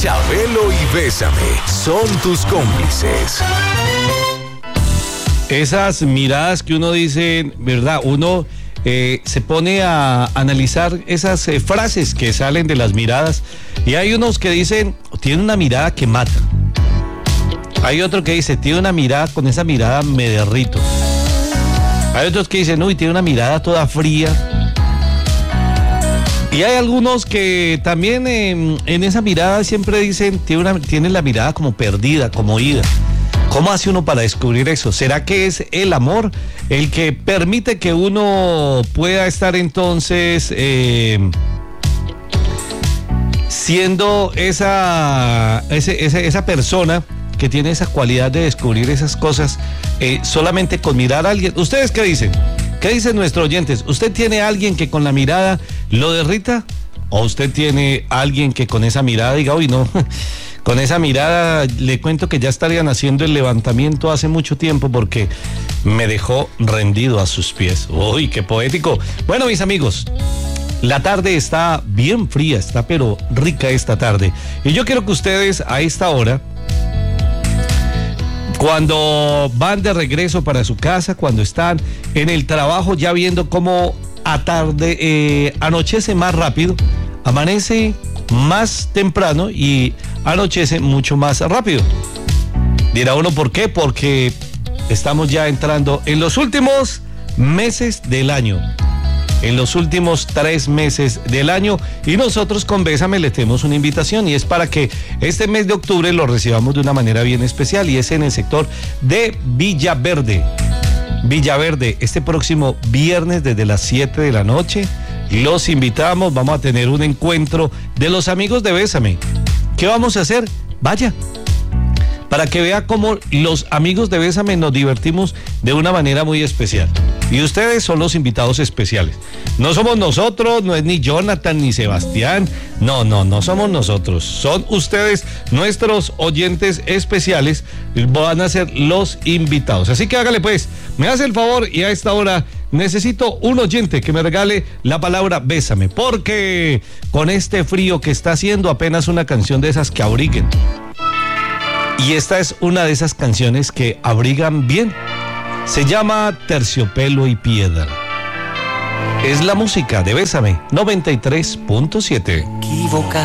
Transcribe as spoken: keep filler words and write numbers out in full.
Chabelo y Bésame son tus cómplices. Esas miradas que uno dice, ¿verdad? Uno eh, se pone a analizar esas eh, frases que salen de las miradas y hay unos que dicen, tiene una mirada que mata. Hay otro que dice, tiene una mirada, con esa mirada me derrito. Hay otros que dicen, uy, tiene una mirada toda fría. Y hay algunos que también eh, en esa mirada siempre dicen, tiene, una, tiene la mirada como perdida, como ida. ¿Cómo hace uno para descubrir eso? ¿Será que es el amor el que permite que uno pueda estar entonces eh, siendo esa, ese, esa, esa persona que tiene esa cualidad de descubrir esas cosas eh, solamente con mirar a alguien? ¿Ustedes qué dicen? ¿Qué dicen nuestros oyentes? ¿Usted tiene a alguien que con la mirada lo derrita? ¿O usted tiene a alguien que con esa mirada diga, uy, no, con esa mirada le cuento que ya estarían haciendo el levantamiento hace mucho tiempo porque me dejó rendido a sus pies? Uy, qué poético. Bueno, mis amigos, la tarde está bien fría, está pero rica esta tarde. Y yo quiero que ustedes a esta hora, cuando van de regreso para su casa, cuando están en el trabajo ya viendo cómo atarde, eh, anochece más rápido, amanece más temprano y anochece mucho más rápido. Dirá uno, ¿por qué? Porque estamos ya entrando en los últimos meses del año. En los últimos tres meses del año, y nosotros con Bésame le tenemos una invitación y es para que este mes de octubre lo recibamos de una manera bien especial y es en el sector de Villaverde. Villaverde, este próximo viernes desde las siete de la noche, los invitamos, vamos a tener un encuentro de los amigos de Bésame. ¿Qué vamos a hacer? Vaya, para que vea cómo los amigos de Bésame nos divertimos de una manera muy especial. Y ustedes son los invitados especiales. No somos nosotros, no es ni Jonathan ni Sebastián. No, no, no somos nosotros. Son ustedes, nuestros oyentes especiales, van a ser los invitados. Así que hágale pues, me hace el favor y a esta hora necesito un oyente que me regale la palabra Bésame. Porque con este frío que está haciendo, apenas una canción de esas que abriguen. Y esta es una de esas canciones que abrigan bien. Se llama Terciopelo y Piedra. Es la música de Bésame noventa y tres punto siete.